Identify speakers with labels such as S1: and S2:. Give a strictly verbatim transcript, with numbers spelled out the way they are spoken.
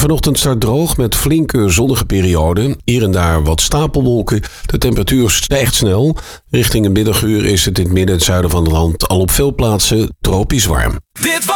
S1: Vanochtend start droog met flinke zonnige perioden. Hier en daar wat stapelwolken. De temperatuur stijgt snel. Richting een middaguur is het in het midden en het zuiden van het land al op veel plaatsen tropisch warm.
S2: Dit